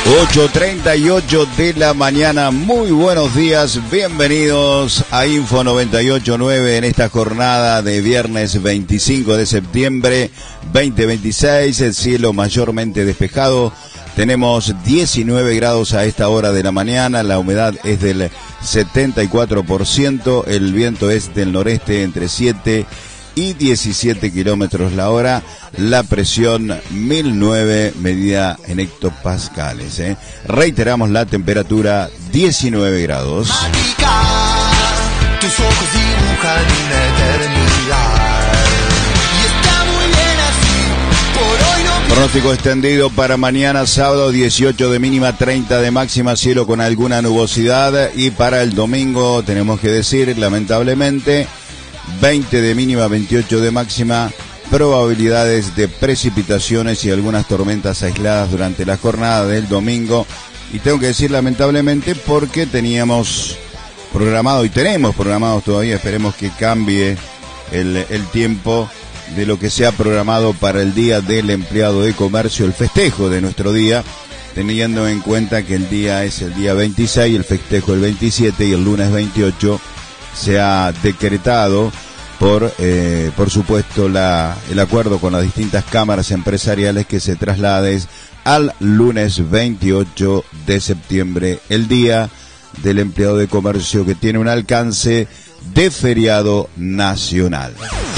8:38 de la mañana, muy buenos días, bienvenidos a Info 98.9 en esta jornada de viernes 25 de septiembre 2026, el cielo mayormente despejado, tenemos 19 grados a esta hora de la mañana, la humedad es del 74%, el viento es del noreste entre 7 y 17 kilómetros la hora, la presión 1009 medida en hectopascales. Reiteramos la temperatura 19 grados. Mágica, tus ojos dibujan una eternidad. Y está muy bien así, por hoy no. Pronóstico extendido para mañana sábado, 18 de mínima, 30 de máxima, cielo con alguna nubosidad. Y para el domingo tenemos que decir, lamentablemente, 20 de mínima, 28 de máxima, probabilidades de precipitaciones y algunas tormentas aisladas durante la jornada del domingo. Y tengo que decir lamentablemente porque teníamos programado y tenemos programados todavía, esperemos que cambie el tiempo de lo que se ha programado para el Día del Empleado de Comercio, el festejo de nuestro día, teniendo en cuenta que el día es el día 26, el festejo el 27 y el lunes 28 se ha decretado por supuesto el acuerdo con las distintas cámaras empresariales que se traslade al lunes 28 de septiembre, el Día del Empleado de Comercio, que tiene un alcance de feriado nacional.